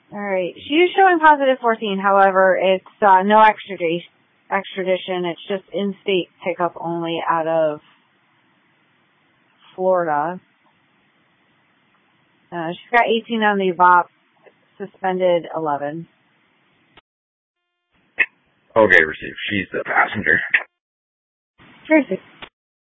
All right. She is showing positive 14. However, it's no extradition. It's just in-state pickup only out of Florida. She's got 18 on the VOP, suspended 11. Okay, received. She's the passenger. Tracy.